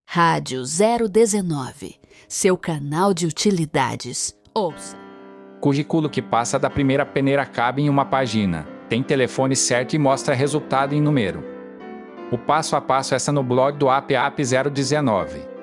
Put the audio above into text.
Rádio 019, seu canal de utilidades. Ouça. Currículo que passa da primeira peneira cabe em uma página. Tem telefone certo e mostra resultado em número. O passo a passo é no blog do app 019.